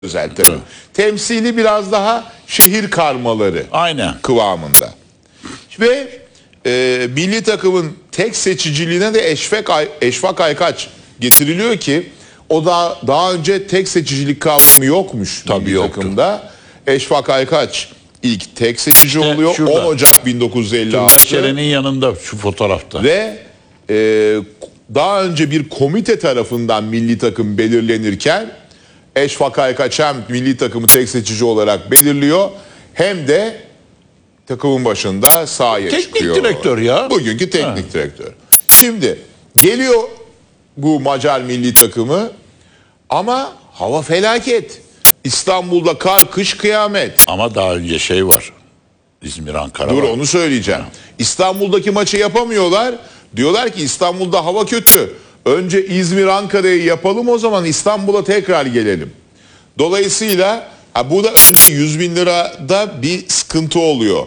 özel tabii. Temsili biraz daha şehir karmaları Aynen. kıvamında. Ve milli takımın tek seçiciliğine de Eşfak Aykaç getiriliyor ki o da daha önce tek seçicilik kavramı yokmuş milli takımda. Eşfak Aykaç ilk tek seçici oluyor. Şurada. 10 Ocak 1956. Çelen'in yanında şu fotoğrafta. Ve daha önce bir komite tarafından milli takım belirlenirken Eşfak Aykaç hem milli takımı tek seçici olarak belirliyor hem de takımın başında sahaya çıkıyor. Teknik direktör ya. Bugünkü teknik direktör. Şimdi geliyor bu Macar milli takımı ama hava felaket. İstanbul'da kar, kış, kıyamet. Ama daha önce şey var. İzmir, Ankara Dur var. onu söyleyeceğim. İstanbul'daki maçı yapamıyorlar. Diyorlar ki İstanbul'da hava kötü. Önce İzmir, Ankara'yı yapalım, o zaman İstanbul'a tekrar gelelim. Dolayısıyla bu da önce 100 bin lirada bir sıkıntı oluyor.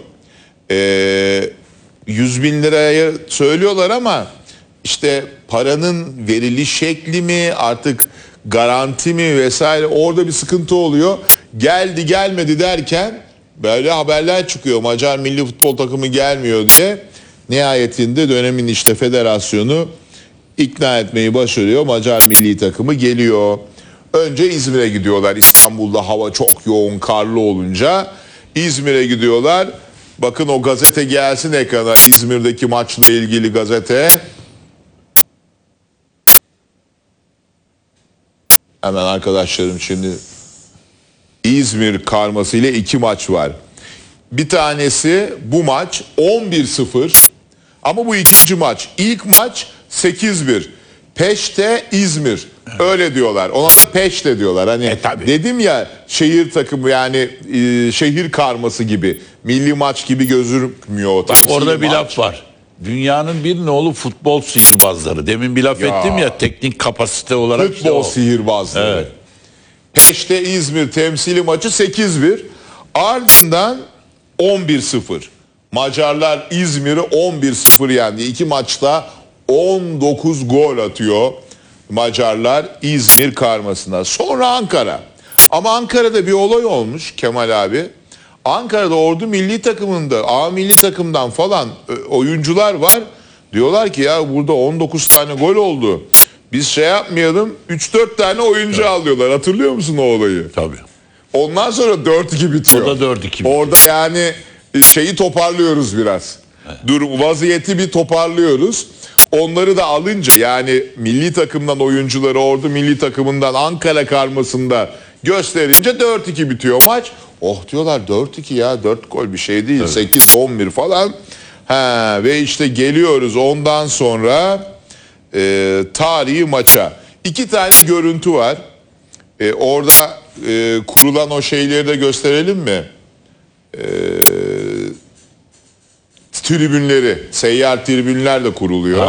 100 bin liraya söylüyorlar ama işte paranın veriliş şekli mi, artık garanti mi vesaire, orada bir sıkıntı oluyor. Geldi gelmedi derken böyle haberler çıkıyor. Macar milli futbol takımı gelmiyor diye. Nihayetinde dönemin işte federasyonu ikna etmeyi başarıyor. Macar milli takımı geliyor. Önce İzmir'e gidiyorlar. İstanbul'da hava çok yoğun, karlı olunca İzmir'e gidiyorlar. Bakın o gazete gelsin ekrana, İzmir'deki maçla ilgili gazete. Hemen arkadaşlarım, şimdi İzmir karması ile 2 maç var. Bir tanesi bu maç 11-0 ama bu ikinci maç. İlk maç 8-1. Peşte İzmir. Öyle diyorlar. Ona da Peşte diyorlar. Hani dedim ya, şehir takımı, yani şehir karması gibi. Milli maç gibi gözükmüyor. Bak, orada bir laf var. Dünyanın bir nolu futbol sihirbazları. Demin bir laf ettim ya, teknik kapasite olarak. Futbol sihirbazları. Evet. Peşte İzmir temsili maçı 8-1. Ardından 11-0. Macarlar İzmir'i 11-0 yendi. 2 maçta 19 gol atıyor Macarlar İzmir karmasına. Sonra Ankara. Ama Ankara'da bir olay olmuş Kemal abi. Ankara'da Ordu milli takımında, A milli takımdan falan oyuncular var. Diyorlar ki ya burada 19 tane gol oldu. Biz şey yapmayalım, 3-4 tane oyuncu alıyorlar. Hatırlıyor musun o olayı? Tabii. Ondan sonra 4-2 bitiyor. O da 4-2 bitiyor. Orada yani şeyi toparlıyoruz biraz. Evet. Vaziyeti bir toparlıyoruz. Onları da alınca, yani milli takımdan oyuncuları Ordu milli takımından Ankara karmasında gösterince 4-2 bitiyor maç. Oh diyorlar, 4-2 ya, 4 gol bir şey değil. Evet. 8-11 falan. Ve işte geliyoruz ondan sonra tarihi maça. 2 tane görüntü var. Orada kurulan o şeyleri de gösterelim mi? Tribünleri, seyyar tribünler de kuruluyor.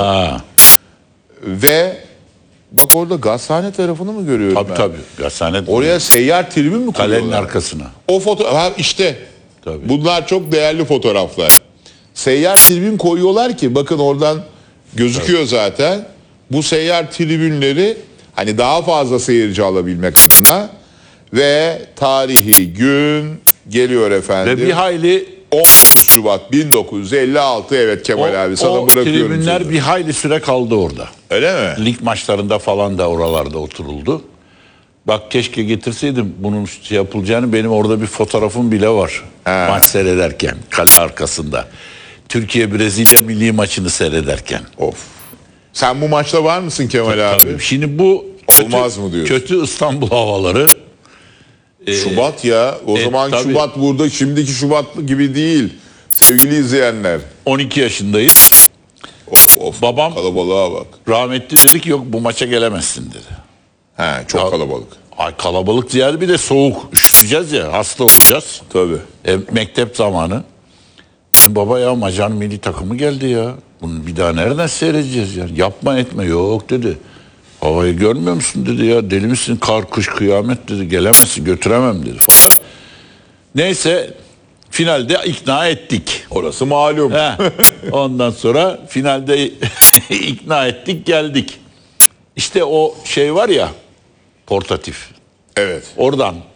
Ve bak orada gazhane tarafını mı görüyorum ben? Tabii. Gazhane. Oraya seyyar tribün mü kuruyorlar? Kalenin arkasına. O işte. Tabii. Bunlar çok değerli fotoğraflar. Seyyar tribün koyuyorlar ki bakın oradan gözüküyor zaten. Bu seyyar tribünleri hani daha fazla seyirci alabilmek adına, ve tarihi gün geliyor efendim. Ve bir hayli 19 Şubat 1956, evet Kemal abi sana bırakıyorum. O tribünler sözü. bir hayli süre kaldı orada. Öyle mi? Lig maçlarında falan da oralarda oturuldu. Bak, keşke getirseydim bunun şey yapılacağını, benim orada bir fotoğrafım bile var. Maç seyrederken kale arkasında. Türkiye-Brezilya milli maçını seyrederken. Of. Sen bu maçta var mısın Kemal abi? Tabii. Şimdi bu olmaz mı diyorsun? Kötü İstanbul havaları. Şubat ya. O zaman tabii. Şubat burada şimdiki Şubat gibi değil. Sevgili izleyenler. 12 yaşındayız. Of. Babam kalabalığa bak. rahmetli dedi ki yok, bu maça gelemezsin dedi. Çok kalabalık. Ay, kalabalık ziyade bir de soğuk. Üşüteceğiz ya, hasta olacağız. Tabii. Mektep zamanı. Baba ya, Macar milli takımı geldi ya. Bunu bir daha nereden seyredeceğiz ya? Yapma etme, yok dedi. Havayı görmüyor musun dedi ya, deli misin, kar kış kıyamet dedi, gelemezsin, götüremem dedi falan. Neyse finalde ikna ettik. Orası malum. Ondan sonra finalde ikna ettik, geldik. İşte o şey var ya, portatif. Evet. Oradan